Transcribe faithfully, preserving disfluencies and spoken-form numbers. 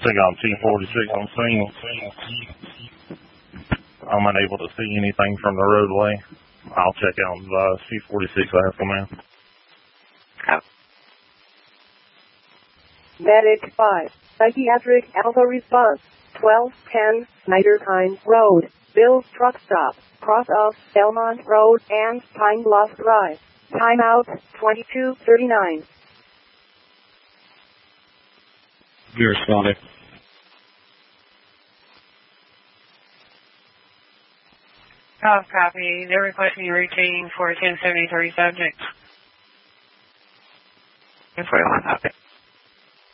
Take on T forty-six on scene. I'm unable to see anything from the roadway. I'll check out uh, C forty-six. I have command. Oh. Medic five, Psychiatric Alpha Response, twelve ten, Snyder Pines Road, Bill's Truck Stop, cross of Belmont Road and Pine Bluff Drive. Timeout, twenty-two thirty-nine. You responded. Oh, copy. They're requesting routine for ten seventy-three subjects. ten forty-one, okay.